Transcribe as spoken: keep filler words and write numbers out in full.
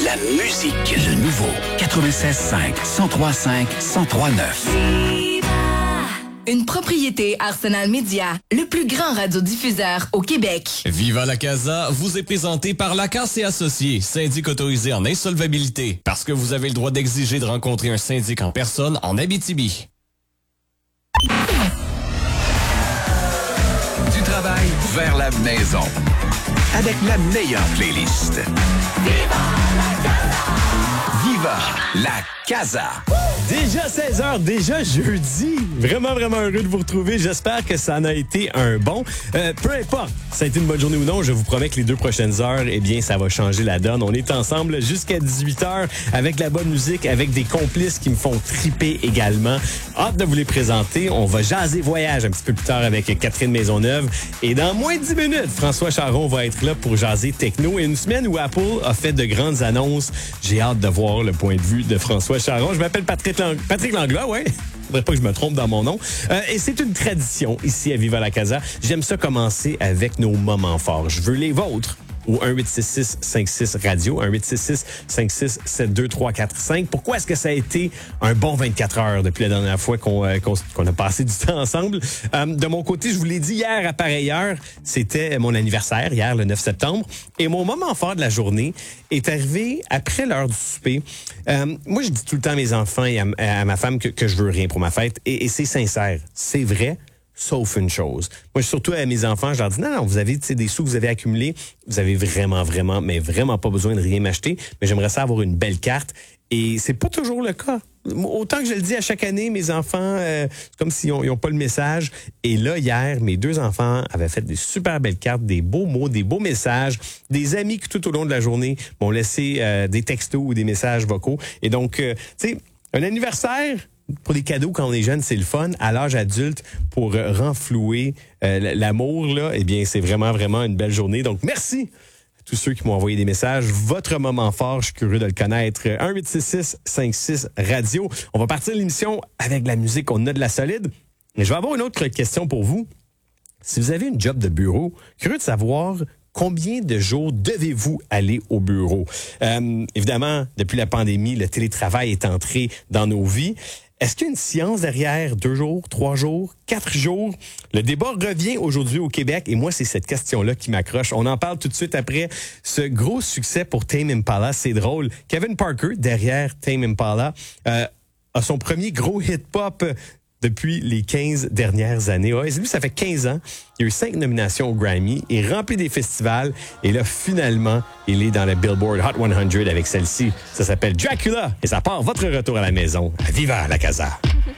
la musique. Le nouveau quatre-vingt-seize cinq, cent trois cinq, cent trois neuf. Une propriété Arsenal Média, le plus grand radiodiffuseur au Québec. Viva la Casa vous est présenté par Lacasse et Associés, syndic autorisé en insolvabilité, parce que vous avez le droit d'exiger de rencontrer un syndic en personne en Abitibi. Du travail vers la maison, avec la meilleure playlist. Viva la Casa! Viva la Casa! Déjà seize heures, déjà jeudi. Vraiment, vraiment heureux de vous retrouver. J'espère que ça en a été un bon. Euh, peu importe, ça a été une bonne journée ou non, je vous promets que les deux prochaines heures, eh bien, ça va changer la donne. On est ensemble jusqu'à dix-huit heures avec la bonne musique, avec des complices qui me font triper également. Hâte de vous les présenter. On va jaser voyage un petit peu plus tard avec Catherine Maisonneuve. Et dans moins de dix minutes, François Charon va être là pour jaser techno. Et une semaine où Apple a fait de grandes annonces. J'ai hâte de voir le point de vue de François Charon. Je m'appelle Patrick Lang- Patrick Langlois, ouais. Faudrait pas que je me trompe dans mon nom. Euh, et c'est une tradition ici à Viva la Casa. J'aime ça commencer avec nos moments forts. Je veux les vôtres au un huit six six cinq six radio, un huit six six cinq six sept deux trois quatre cinq. Pourquoi est-ce que ça a été un bon vingt-quatre heures depuis la dernière fois qu'on, euh, qu'on, qu'on a passé du temps ensemble? Euh, de mon côté, je vous l'ai dit hier à pareille heure, c'était mon anniversaire, hier le neuf septembre. Et mon moment fort de la journée est arrivé après l'heure du souper. Euh, moi, je dis tout le temps à mes enfants et à, à ma femme que, que je veux rien pour ma fête. Et, et c'est sincère, c'est vrai. Sauf une chose. Moi, surtout à mes enfants, je leur dis, non, non, vous avez des sous que vous avez accumulés, vous avez vraiment, vraiment, mais vraiment pas besoin de rien m'acheter, mais j'aimerais ça avoir une belle carte. Et c'est pas toujours le cas. Autant que je le dis à chaque année, mes enfants, euh, c'est comme s'ils n'ont pas le message. Et là, hier, mes deux enfants avaient fait des super belles cartes, des beaux mots, des beaux messages, des amis qui, tout au long de la journée, m'ont laissé euh, des textos ou des messages vocaux. Et donc, euh, tu sais, un anniversaire... Pour les cadeaux, quand on est jeune, c'est le fun. À l'âge adulte, pour euh, renflouer euh, l'amour, là, eh bien, c'est vraiment, vraiment une belle journée. Donc, merci à tous ceux qui m'ont envoyé des messages. Votre moment fort, je suis curieux de le connaître. un huit six six cinq six radio. On va partir l'émission avec de la musique. On a de la solide. Mais je vais avoir une autre question pour vous. Si vous avez une job de bureau, curieux de savoir... Combien de jours devez-vous aller au bureau? Euh, évidemment, depuis la pandémie, le télétravail est entré dans nos vies. Est-ce qu'il y a une science derrière deux jours, trois jours, quatre jours? Le débat revient aujourd'hui au Québec et moi, c'est cette question-là qui m'accroche. On en parle tout de suite après ce gros succès pour Tame Impala. C'est drôle. Kevin Parker, derrière Tame Impala, euh, a son premier gros hit-pop depuis les quinze dernières années. Ouais, lui, ça fait quinze ans. Il y a eu cinq nominations au Grammy. Il est rempli des festivals. Et là, finalement, il est dans la Billboard Hot cent avec celle-ci. Ça s'appelle Dracula. Et ça part votre retour à la maison. À Viva la Casa.